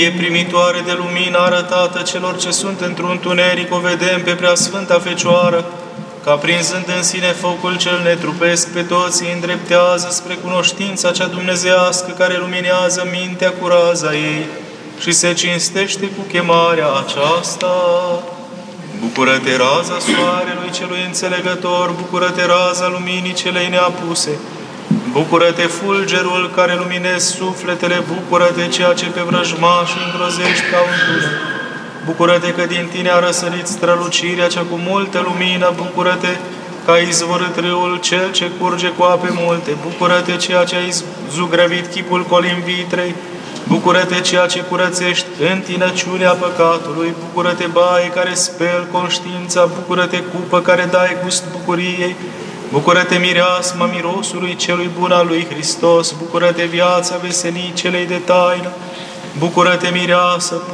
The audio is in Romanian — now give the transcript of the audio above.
primitoare de lumină arătată celor ce sunt într-un întuneric, o vedem pe Preasfânta Fecioară, că aprinzând în sine focul cel netrupesc, pe toți îi îndreptează spre cunoștința cea dumnezeiască care luminează mintea cu raza ei și se cinstește cu chemarea aceasta. Bucură-te, raza soarelui celui înțelegător, bucură-te, raza luminii celei neapuse, bucură-te, fulgerul care luminezi sufletele, bucură-te, ceea ce pe vrăjmași îngrozești ca un tunel. Bucură-te că din tine a răsărit strălucirea cea cu multă lumină, bucură-te că ai izvorât râul cel ce curge cu ape multe, bucură-te, ceea ce ai zugrăvit chipul colimvitrei, bucură-te, ceea ce curățești întinăciunea păcatului, bucură-te, baie care speli conștiința, bucură-te, cupă care dai gust bucuriei, bucură-te, mireasma mirosului celui bun al lui Hristos, bucură-te, viața veselii celei de taină, bucură-te, mireasă